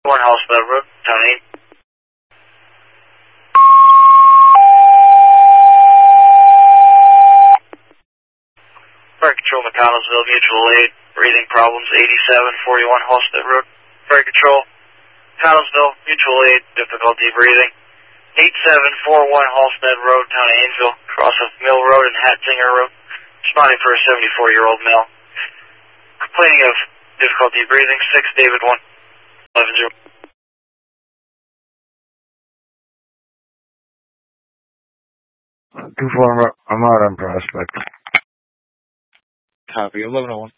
One Halstead Road, Town 8. Fire Control, McConnellsville, mutual aid, breathing problems, 8741 Halstead Road. Fire Control, McConnellsville, mutual aid, difficulty breathing, 8741 Halstead Road, Town of Ainsville, cross of Mill Road and Hatzinger Road. Responding for a 74-year-old male. Complaining of difficulty breathing, 6 David 1, 11-0. I'm out on Prospect. Copy, 1101.